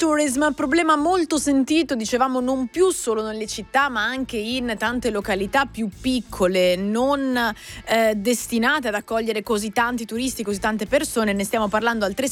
Overtourism, problema molto sentito, dicevamo, non più solo nelle città ma anche in tante località più piccole, non destinate ad accogliere così tanti turisti, così tante persone. Ne stiamo parlando al